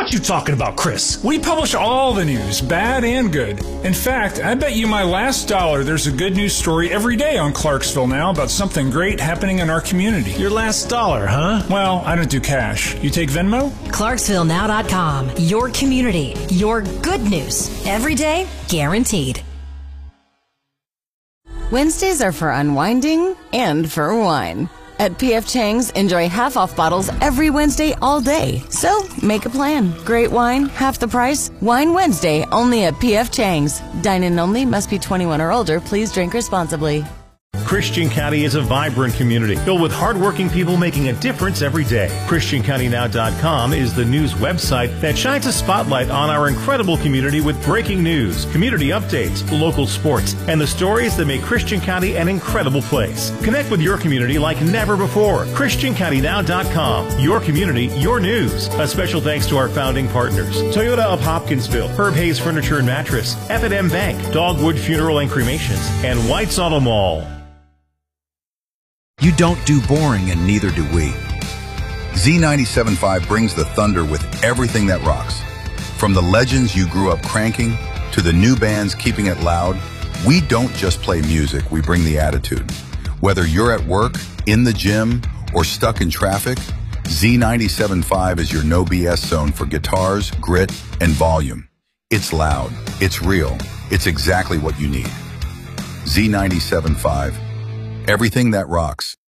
What you talking about, Chris? We publish all the news, bad and good. In fact, I bet you my last dollar there's a good news story every day on Clarksville Now about something great happening in our community. Your last dollar, huh? Well, I don't do cash. You take Venmo? ClarksvilleNow.com. Your community. Your good news. Every day, guaranteed. Wednesdays are for unwinding and for wine. At P.F. Chang's, enjoy half-off bottles every Wednesday all day. So, make a plan. Great wine, half the price. Wine Wednesday, only at P.F. Chang's. Dine-in only, must be 21 or older. Please drink responsibly. Christian County is a vibrant community filled with hardworking people making a difference every day. ChristianCountyNow.com is the news website that shines a spotlight on our incredible community with breaking news, community updates, local sports, and the stories that make Christian County an incredible place. Connect with your community like never before. ChristianCountyNow.com. Your community, your news. A special thanks to our founding partners: Toyota of Hopkinsville, Herb Hayes Furniture and Mattress, F&M Bank, Dogwood Funeral and Cremations, and White's Auto Mall. You don't do boring, and neither do we. Z97.5 brings the thunder with everything that rocks. From the legends you grew up cranking to the new bands keeping it loud, we don't just play music, we bring the attitude. Whether you're at work, in the gym, or stuck in traffic, Z97.5 is your no BS zone for guitars, grit, and volume. It's loud, it's real, it's exactly what you need. Z97.5. Everything that rocks.